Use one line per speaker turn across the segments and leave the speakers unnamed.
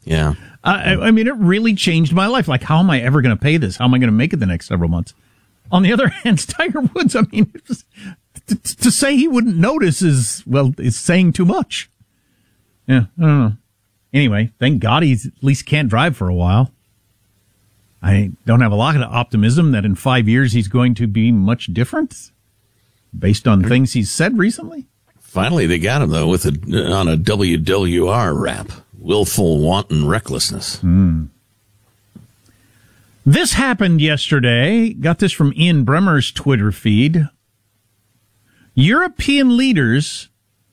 Yeah.
I mean, it really changed my life. Like, how am I ever going to pay this? How am I going to make it the next several months? On the other hand, Tiger Woods, I mean, to say he wouldn't notice is saying too much. Yeah, I don't know. Anyway, thank God he at least can't drive for a while. I don't have a lot of optimism that in 5 years he's going to be much different based on things he's said recently.
Finally, they got him, though, on a WWR rap. Willful, wanton recklessness.
This happened yesterday. Got this from Ian Bremmer's Twitter feed. European leaders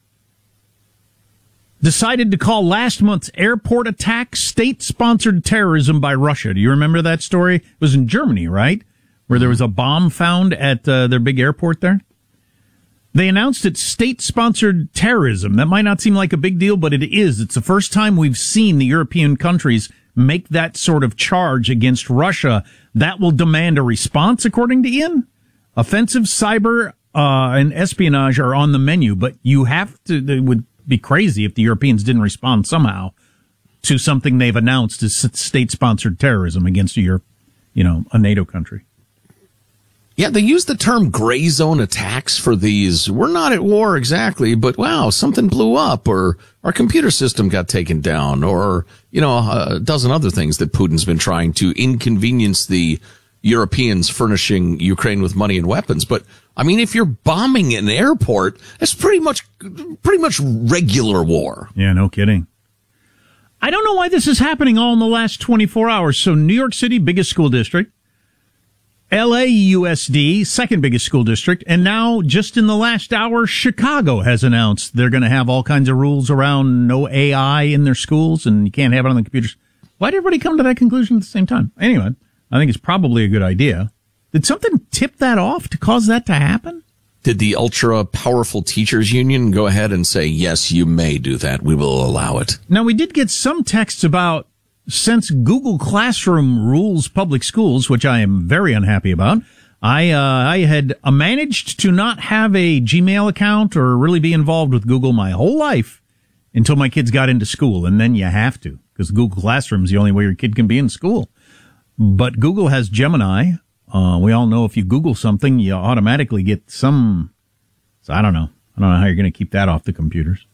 decided to call last month's airport attack state-sponsored terrorism by Russia. Do you remember that story? It was in Germany, right? Where there was a bomb found at their big airport there. They announced it's state-sponsored terrorism. That might not seem like a big deal, but it is. It's the first time we've seen the European countries make that sort of charge against Russia. That will demand a response, according to Ian. Offensive cyber and espionage are on the menu, but you have to. It would be crazy if the Europeans didn't respond somehow to something they've announced as state-sponsored terrorism against a NATO country.
Yeah, they use the term gray zone attacks for these. We're not at war exactly, but wow, something blew up, or our computer system got taken down, or, a dozen other things that Putin's been trying to inconvenience the Europeans furnishing Ukraine with money and weapons. But, I mean, if you're bombing an airport, that's pretty much regular war.
Yeah, no kidding. I don't know why this is happening all in the last 24 hours. So New York City, biggest school district. LAUSD, second biggest school district, and now just in the last hour, Chicago has announced they're going to have all kinds of rules around no AI in their schools, and you can't have it on the computers. Why did everybody come to that conclusion at the same time? Anyway, I think it's probably a good idea. Did something tip that off to cause that to happen?
Did the ultra-powerful teachers union go ahead and say, yes, you may do that, we will allow it?
Now, we did get some texts about since Google Classroom rules public schools, which I am very unhappy about, I had managed to not have a Gmail account or really be involved with Google my whole life until my kids got into school. And then you have to, because Google Classroom is the only way your kid can be in school. But Google has Gemini. We all know if you Google something, you automatically get some. So I don't know how you're going to keep that off the computers.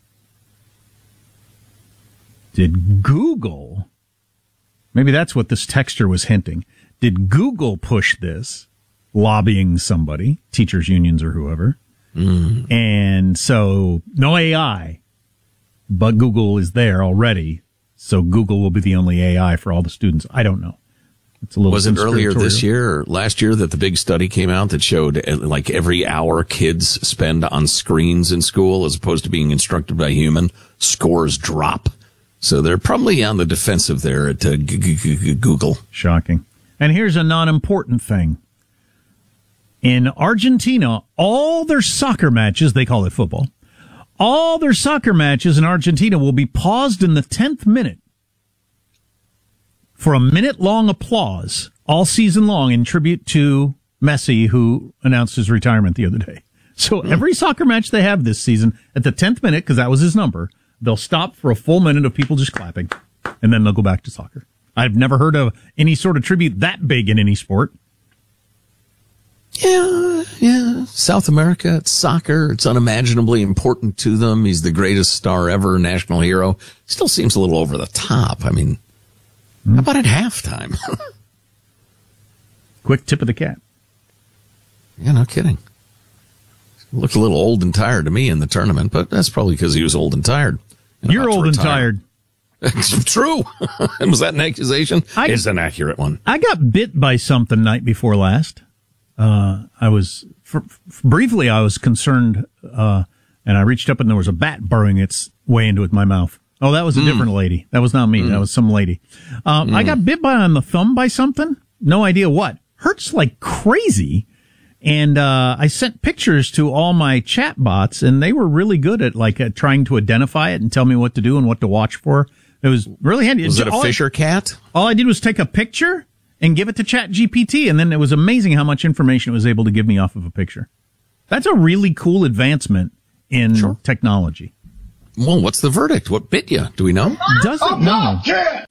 Did Google... Maybe that's what this texter was hinting. Did Google push this, lobbying somebody, teachers unions or whoever? And so no AI, but Google is there already. So Google will be the only AI for all the students. I don't know. It's a little.
Was it earlier this year or last year that the big study came out that showed like every hour kids spend on screens in school as opposed to being instructed by a human, scores drop? So they're probably on the defensive there at Google.
Shocking. And here's a non-important thing. In Argentina, all their soccer matches, they call it football, all their soccer matches in Argentina will be paused in the 10th minute for a minute-long applause all season long in tribute to Messi, who announced his retirement the other day. So every soccer match they have this season, at the 10th minute, because that was his number, they'll stop for a full minute of people just clapping, and then they'll go back to soccer. I've never heard of any sort of tribute that big in any sport.
Yeah. South America, it's soccer. It's unimaginably important to them. He's the greatest star ever, national hero. Still seems a little over the top. I mean, how about at halftime?
Quick tip of the cap.
Yeah, no kidding. Looked a little old and tired to me in the tournament, but that's probably because he was old and tired.
You're old and tired.
It's true. And was that an accusation? It's an accurate one.
I got bit by something night before last. I was briefly concerned, and I reached up and there was a bat burrowing its way into my mouth. Oh, that was a different lady. That was not me. That was some lady. I got bit on the thumb by something. No idea what. Hurts like crazy. And I sent pictures to all my chat bots, and they were really good at trying to identify it and tell me what to do and what to watch for. It was really handy.
Was it a Fisher cat?
All I did was take a picture and give it to ChatGPT, and then it was amazing how much information it was able to give me off of a picture. That's a really cool advancement in technology.
Well, what's the verdict? What bit you? Do we know?
Doesn't know.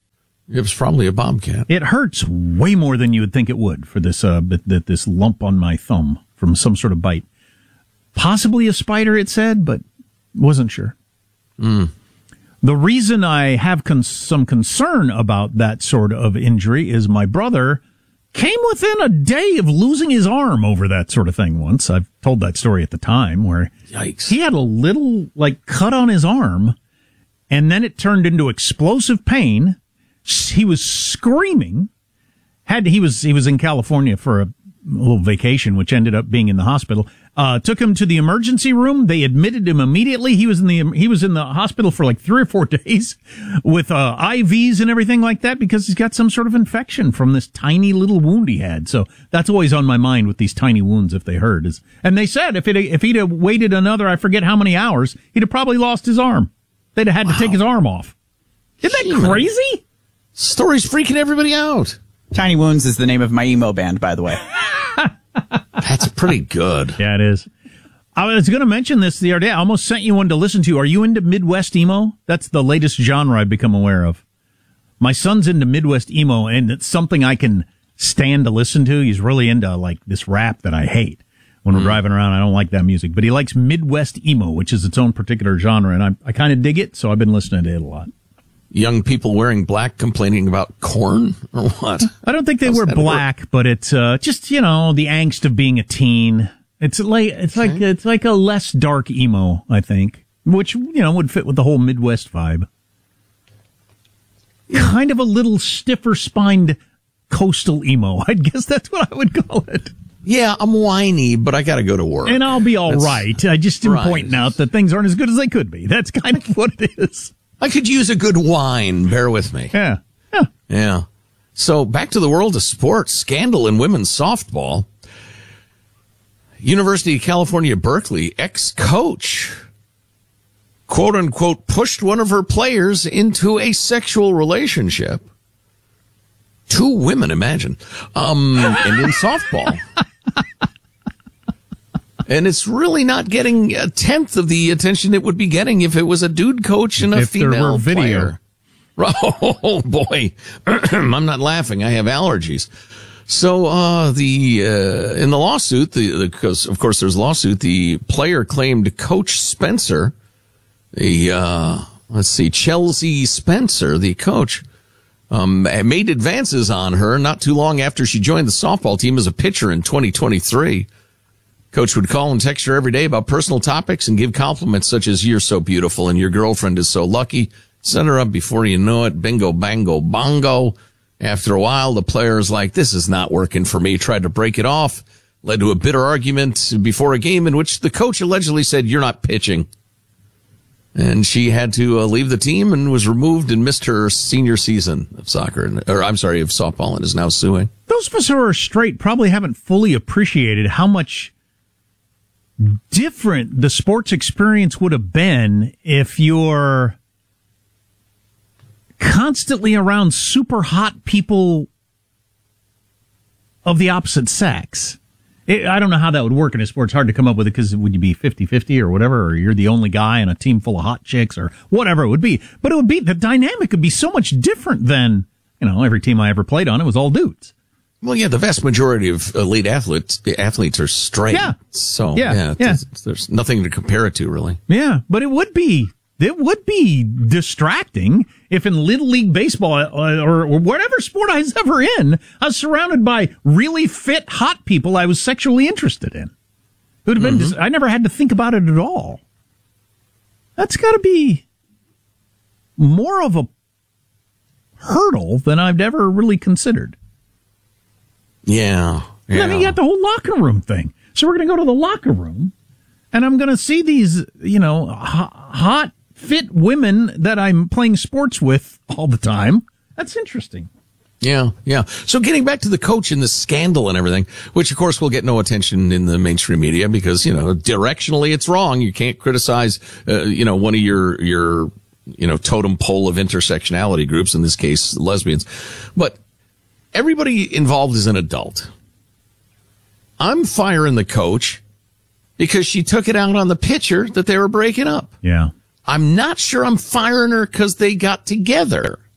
It was probably a bobcat.
It hurts way more than you would think it would for this this lump on my thumb from some sort of bite. Possibly a spider, it said, but wasn't sure. The reason I have some concern about that sort of injury is my brother came within a day of losing his arm over that sort of thing once. I've told that story at the time where
Yikes.
he had a little cut on his arm and then it turned into explosive pain. He was screaming. He was in California for a little vacation, which ended up being in the hospital. Took him to the emergency room. They admitted him immediately. He was in the hospital for 3 or 4 days with IVs and everything like that because he's got some sort of infection from this tiny little wound he had. So that's always on my mind with these tiny wounds if they hurt. And they said if he'd have waited another, I forget how many hours, he'd have probably lost his arm. They'd have had to take his arm off. Isn't that crazy?
Story's freaking everybody out.
Tiny Wounds is the name of my emo band, by the way.
That's pretty good.
Yeah, it is. I was going to mention this the other day. I almost sent you one to listen to. Are you into Midwest emo? That's the latest genre I've become aware of. My son's into Midwest emo, and it's something I can stand to listen to. He's really into this rap that I hate. When we're driving around, I don't like that music. But he likes Midwest emo, which is its own particular genre, and I kind of dig it, so I've been listening to it a lot.
Young people wearing black complaining about corn or what?
I don't think they wear black, but it's just the angst of being a teen. It's like a less dark emo, I think, which would fit with the whole Midwest vibe. Kind of a little stiffer spined coastal emo. I guess that's what I would call it.
Yeah, I'm whiny, but I got to go to work.
And I'll be all right. I just am pointing out that things aren't as good as they could be. That's kind of what it is.
I could use a good wine. Bear with me.
Yeah.
So back to the world of sports. Scandal in women's softball. University of California, Berkeley, ex-coach, quote unquote, pushed one of her players into a sexual relationship. 2 women, imagine. And in softball. And it's really not getting a tenth of the attention it would be getting if it was a dude coach and a female player. Oh boy, I'm not laughing. I have allergies. So in the lawsuit, because of course there's a lawsuit, the player claimed Coach Spencer, Chelsea Spencer, the coach, made advances on her not too long after she joined the softball team as a pitcher in 2023. Coach would call and text her every day about personal topics and give compliments such as, "You're so beautiful," and "Your girlfriend is so lucky." Set her up before you know it. Bingo, bango, bongo. After a while, the player's like, "This is not working for me." Tried to break it off. Led to a bitter argument before a game in which the coach allegedly said, "You're not pitching." And she had to leave the team and was removed and missed her senior season of softball, and is now suing.
Those of us who are straight probably haven't fully appreciated how much different the sports experience would have been if you're constantly around super hot people of the opposite sex. I don't know how that would work in a sport. It's hard to come up with it because would you be 50-50 or whatever, or you're the only guy in a team full of hot chicks or whatever it would be. But the dynamic would be so much different than, every team I ever played on, it was all dudes.
Well, yeah, the vast majority of elite athletes are straight.
Yeah.
So, there's nothing to compare it to, really.
Yeah, but it would be distracting if in Little League Baseball or whatever sport I was ever in, I was surrounded by really fit, hot people I was sexually interested in. It would have been, I never had to think about it at all. That's got to be more of a hurdle than I've ever really considered.
Yeah.
And then you got the whole locker room thing. So we're going to go to the locker room, and I'm going to see these, hot, fit women that I'm playing sports with all the time. That's interesting.
Yeah. So getting back to the coach and the scandal and everything, which of course will get no attention in the mainstream media because, directionally it's wrong. You can't criticize, one of your totem pole of intersectionality groups, in this case, lesbians. But everybody involved is an adult. I'm firing the coach because she took it out on the pitcher that they were breaking up.
Yeah.
I'm not sure I'm firing her because they got together.